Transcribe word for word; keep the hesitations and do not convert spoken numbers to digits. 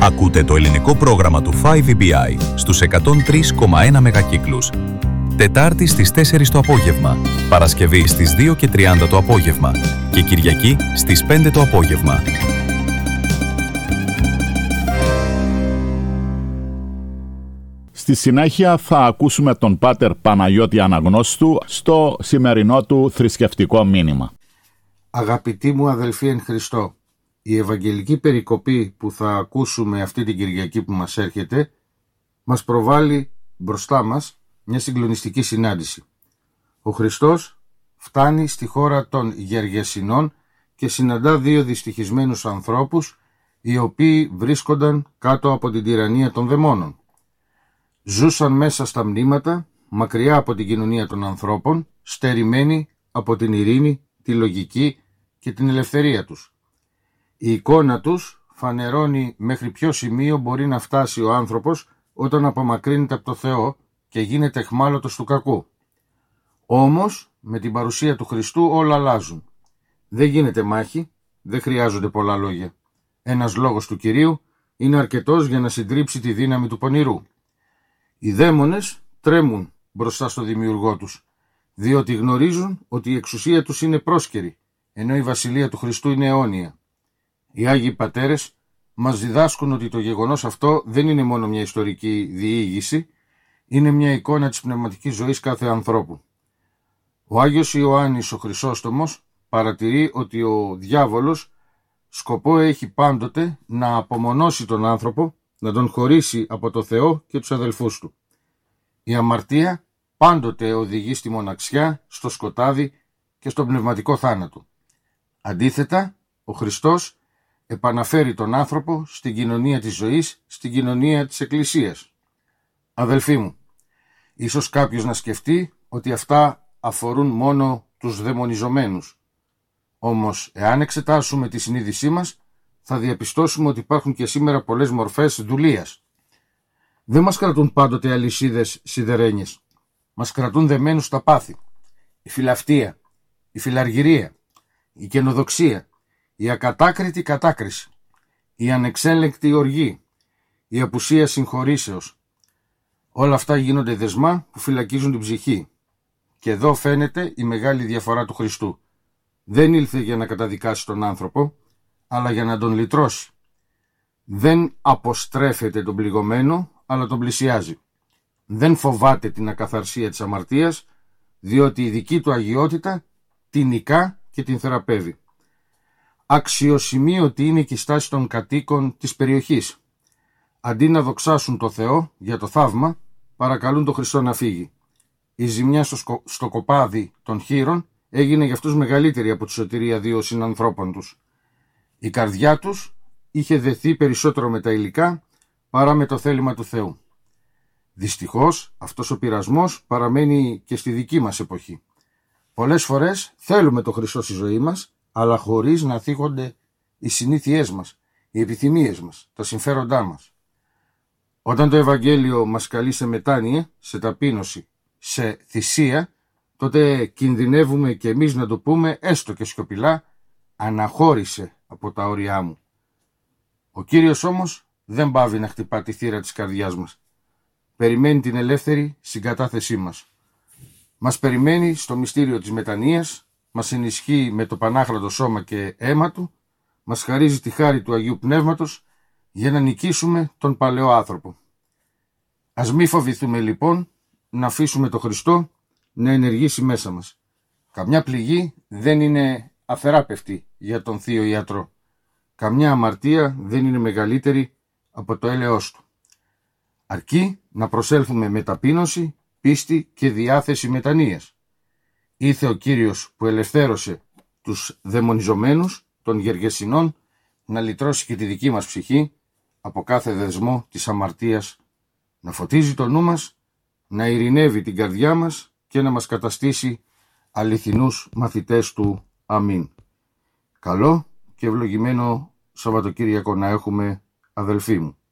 Ακούτε το ελληνικό πρόγραμμα του φάιβ ι μπι άι στους εκατόν τρία κόμμα ένα μεγακύκλους. Τετάρτη στις τέσσερις το απόγευμα, Παρασκευή στις δύο και τριάντα το απόγευμα και Κυριακή στις πέντε το απόγευμα. Στη συνέχεια θα ακούσουμε τον Πάτερ Παναγιώτη Αναγνώστου στο σημερινό του θρησκευτικό μήνυμα. Αγαπητοί μου αδελφοί εν Χριστώ, η Ευαγγελική περικοπή που θα ακούσουμε αυτή την Κυριακή που μας έρχεται μας προβάλλει μπροστά μας μια συγκλονιστική συνάντηση. Ο Χριστός φτάνει στη χώρα των Γεργεσινών και συναντά δύο δυστυχισμένους ανθρώπους οι οποίοι βρίσκονταν κάτω από την τυραννία των δαιμόνων. Ζούσαν μέσα στα μνήματα, μακριά από την κοινωνία των ανθρώπων, στερημένοι από την ειρήνη, τη λογική και την ελευθερία τους. Η εικόνα τους φανερώνει μέχρι ποιο σημείο μπορεί να φτάσει ο άνθρωπος όταν απομακρύνεται από το Θεό και γίνεται αιχμάλωτος του κακού. Όμως, με την παρουσία του Χριστού όλα αλλάζουν. Δεν γίνεται μάχη, δεν χρειάζονται πολλά λόγια. Ένας λόγος του Κυρίου είναι αρκετός για να συντρίψει τη δύναμη του πονηρού. Οι δαίμονες τρέμουν μπροστά στο δημιουργό τους, διότι γνωρίζουν ότι η εξουσία τους είναι πρόσκαιρη, ενώ η βασιλεία του Χριστού είναι αιώνια. Οι Άγιοι Πατέρες μας διδάσκουν ότι το γεγονός αυτό δεν είναι μόνο μια ιστορική διήγηση, είναι μια εικόνα της πνευματικής ζωής κάθε ανθρώπου. Ο Άγιος Ιωάννης ο Χρυσόστομος παρατηρεί ότι ο διάβολος σκοπό έχει πάντοτε να απομονώσει τον άνθρωπο, να τον χωρίσει από το Θεό και τους αδελφούς του. Η αμαρτία πάντοτε οδηγεί στη μοναξιά, στο σκοτάδι και στον πνευματικό θάνατο. Αντίθετα, ο Χριστός επαναφέρει τον άνθρωπο στην κοινωνία της ζωής, στην κοινωνία της Εκκλησίας. Αδελφοί μου, ίσως κάποιος να σκεφτεί ότι αυτά αφορούν μόνο τους δαιμονιζομένους. Όμως, εάν εξετάσουμε τη συνείδησή μας, θα διαπιστώσουμε ότι υπάρχουν και σήμερα πολλές μορφές δουλείας. Δεν μας κρατούν πάντοτε αλυσίδες σιδερένιες. Μας κρατούν δεμένους στα πάθη. Η φιλαυτία, η φιλαργυρία, η καινοδοξία, η ακατάκριτη κατάκριση, η ανεξέλεγκτη οργή, η απουσία συγχωρήσεως. Όλα αυτά γίνονται δεσμά που φυλακίζουν την ψυχή. Και εδώ φαίνεται η μεγάλη διαφορά του Χριστού. Δεν ήλθε για να καταδικάσει τον άνθρωπο, αλλά για να τον λυτρώσει. Δεν αποστρέφεται τον πληγωμένο, αλλά τον πλησιάζει. Δεν φοβάται την ακαθαρσία της αμαρτίας, διότι η δική του αγιότητα την νικά και την θεραπεύει. Αξιοσημείωτη είναι και η στάση των κατοίκων της περιοχής. Αντί να δοξάσουν το Θεό για το θαύμα, παρακαλούν τον Χριστό να φύγει. Η ζημιά στο, σκο... στο κοπάδι των χήρων έγινε για αυτούς μεγαλύτερη από τη σωτηρία δύο συνανθρώπων τους. Η καρδιά τους είχε δεθεί περισσότερο με τα υλικά παρά με το θέλημα του Θεού. Δυστυχώς, αυτός ο πειρασμός παραμένει και στη δική μας εποχή. Πολλές φορές θέλουμε το Χριστό στη ζωή μας, αλλά χωρίς να θίγονται οι συνήθειές μας, οι επιθυμίες μας, τα συμφέροντά μας. Όταν το Ευαγγέλιο μας καλεί σε μετάνοια, σε ταπείνωση, σε θυσία, τότε κινδυνεύουμε και εμείς να το πούμε έστω και σιωπηλά, αναχώρησε από τα όρια μου. Ο Κύριος όμως δεν πάβει να χτυπά τη θύρα της καρδιάς μας. Περιμένει την ελεύθερη συγκατάθεσή μας. Μας περιμένει στο μυστήριο της μετανοίας, μας ενισχύει με το πανάχρατο σώμα και αίμα του, μας χαρίζει τη χάρη του Αγίου Πνεύματος για να νικήσουμε τον παλαιό άνθρωπο. Ας μη φοβηθούμε λοιπόν να αφήσουμε το Χριστό να ενεργήσει μέσα μας. Καμιά πληγή δεν είναι αθεράπευτη για τον θείο ιατρό. Καμιά αμαρτία δεν είναι μεγαλύτερη από το έλεος του. Αρκεί να προσέλθουμε με ταπείνωση, πίστη και διάθεση μετανοίας. Ήθε ο Κύριος που ελευθέρωσε τους δαιμονιζομένους των Γεργεσινών να λυτρώσει και τη δική μας ψυχή από κάθε δεσμό της αμαρτίας, να φωτίζει το νου μας, να ειρηνεύει την καρδιά μας και να μας καταστήσει αληθινούς μαθητές του. Αμήν. Καλό και ευλογημένο Σαββατοκύριακο να έχουμε, αδελφοί μου.